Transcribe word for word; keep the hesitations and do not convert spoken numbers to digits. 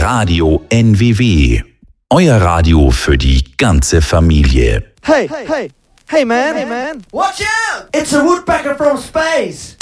Radio N W W. Euer Radio für die ganze Familie. Hey, hey, hey man, hey man, watch out! It's a woodpecker from space!